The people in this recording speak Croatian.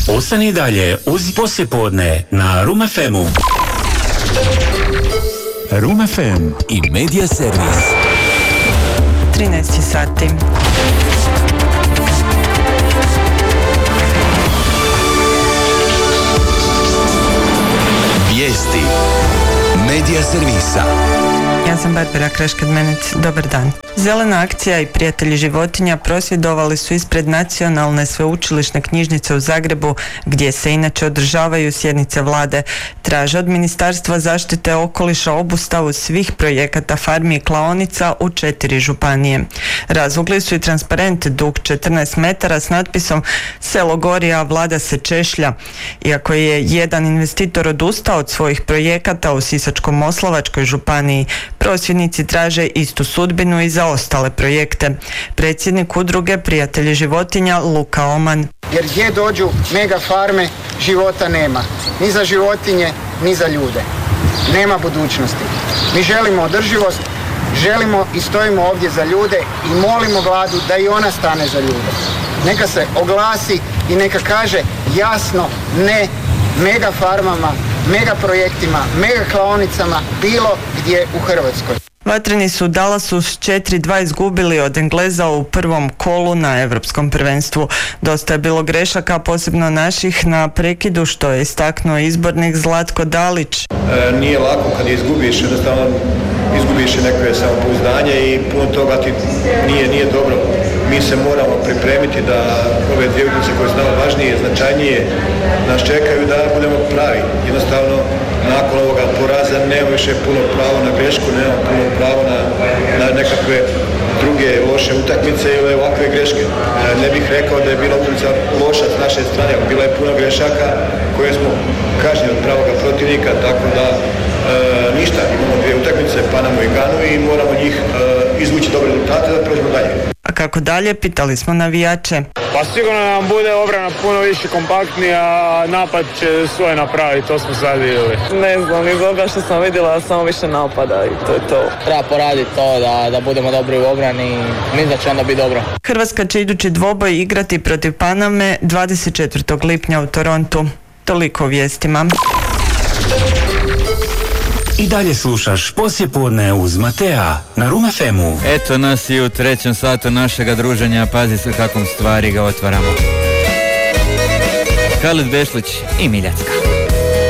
Ostani dalje uz poslijepodne na Room FM-u. Room FM i Media Servis. 13 sati. Vijesti Media Servisa. Ja sam Barbara Kraškad-Menec. Dobar dan. Zelena akcija i prijatelji životinja prosvjedovali su ispred Nacionalne sveučilišne knjižnice u Zagrebu, gdje se inače održavaju sjednice vlade. Traže od Ministarstva zaštite okoliša obustavu svih projekata farmi i klaonica u 4 županije. Razvukli su i transparent dug 14 metara s natpisom "Selo gori, a vlada se češlja". Iako je jedan investitor odustao od svojih projekata u Sisačko-moslavačkoj županiji, prosvjednici traže istu sudbinu i za ostale projekte. Predsjednik udruge Prijatelji životinja Luka Oman. Jer gdje dođu mega farme, života nema. Ni za životinje, ni za ljude. Nema budućnosti. Mi želimo održivost, želimo i stojimo ovdje za ljude i molimo vladu da i ona stane za ljude. Neka se oglasi i neka kaže jasno ne mega farmama, mega projektima, mega klaonicama bilo gdje u Hrvatskoj. Vatreni su u Dallasu s 4-2 izgubili od Engleza u prvom kolu na Europskom prvenstvu. Dosta je bilo grešaka, posebno naših, na prekidu, što je istaknuo izbornik Zlatko Dalić. Nije lako kad izgubiš, jednostavno izgubiš nekakve samopouzdanje i puno toga ti nije dobro. Mi se moramo pripremiti da ove dvije utakmice koje su nama važnije, značajnije, nas čekaju da budemo pravi. Jednostavno, nakon ovoga poraza nema više puno pravo na grešku, nema puno pravo na nekakve druge loše utakmice ili ovakve greške. Ne bih rekao da je bila utakmica loša s naše strane, bila je puno grešaka koje smo kažnjeni od pravoga protivnika, tako da ništa, imamo dvije utakmice, Panamu i Ganu, i moramo njih izvući dobre rezultate da prođemo dalje. A kako dalje, pitali smo navijače. Pa sigurno nam bude obrana puno više kompaktnija, a napad će svoje napraviti, to smo sad vidjeli. Ne znam, iz ovoga što sam vidjela samo više napada i to je to. Treba poraditi to da budemo dobri u obrani i mislim da će onda biti dobro. Hrvatska će idući dvoboj igrati protiv Paname 24. lipnja u Torontu. Toliko o vijestima. I dalje slušaš poslijepodne uz Matea na Room FM-u. Eto nas i u 3. satu našega druženja, pazi se kakvom stvari ga otvaramo. Halid Bešlić i Miljacka.